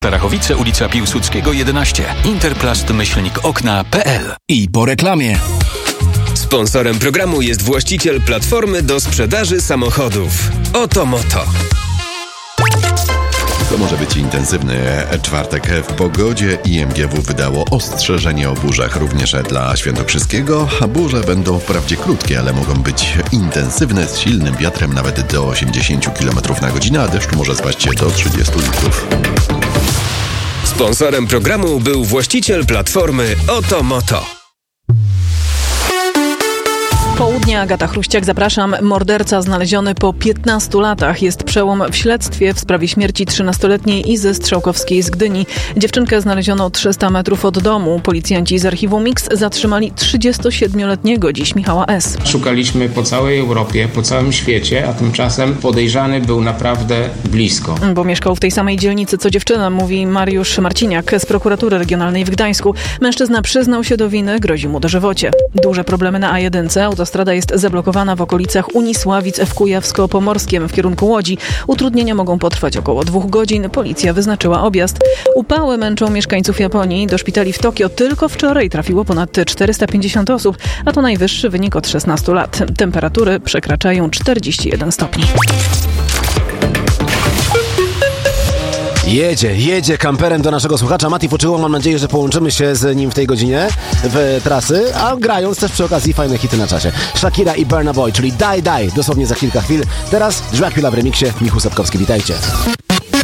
Starachowice, ulica Piłsudskiego 11. Interplast-okna.pl. I po reklamie. Sponsorem programu jest właściciel platformy do sprzedaży samochodów. Oto Moto. To może być intensywny czwartek w pogodzie. IMGW wydało ostrzeżenie o burzach również dla Świętokrzyskiego. Burze będą wprawdzie krótkie, ale mogą być intensywne, z silnym wiatrem nawet do 80 km na godzinę, a deszcz może spaść do 30 litrów. Sponsorem programu był właściciel platformy Oto Moto. Południe, Agata Chruściak, zapraszam. Morderca znaleziony po 15 latach. Jest przełom w śledztwie w sprawie śmierci 13-letniej Izy Strzałkowskiej z Gdyni. Dziewczynkę znaleziono 300 metrów od domu. Policjanci z archiwum Mix zatrzymali 37-letniego dziś Michała S. Szukaliśmy po całej Europie, po całym świecie, a tymczasem podejrzany był naprawdę blisko. Bo mieszkał w tej samej dzielnicy co dziewczyna, mówi Mariusz Marciniak z prokuratury regionalnej w Gdańsku. Mężczyzna przyznał się do winy, grozi mu dożywocie. Duże problemy na A1. Autostrada jest zablokowana w okolicach Unisławic w Kujawsko-Pomorskiem w kierunku Łodzi. Utrudnienia mogą potrwać około 2 godzin. Policja wyznaczyła objazd. Upały męczą mieszkańców Japonii. Do szpitali w Tokio tylko wczoraj trafiło ponad 450 osób, a to najwyższy wynik od 16 lat. Temperatury przekraczają 41 stopni. Jedzie kamperem do naszego słuchacza Mati Fuczyło. Mam nadzieję, że połączymy się z nim w tej godzinie w trasy, a grając też przy okazji fajne hity na czasie. Shakira i Burna Boy, czyli Die Die, dosłownie za kilka chwil. Teraz Dracula w remiksie. Michał Sapkowski, witajcie.